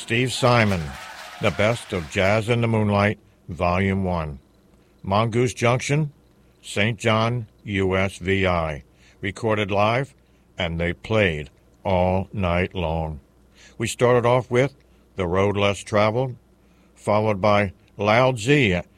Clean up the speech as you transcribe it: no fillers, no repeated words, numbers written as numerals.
Steve Simon, The Best of Jazz in the Moonlight, Volume 1. Mongoose Junction, St. John, USVI. Recorded live, and they played all night long. We started off with The Road Less Traveled, followed by Loud Z